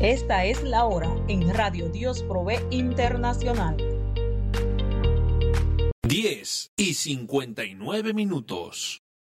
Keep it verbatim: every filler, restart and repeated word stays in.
Esta es la hora en Radio Dios Provee Internacional. diez y cincuenta y nueve minutos.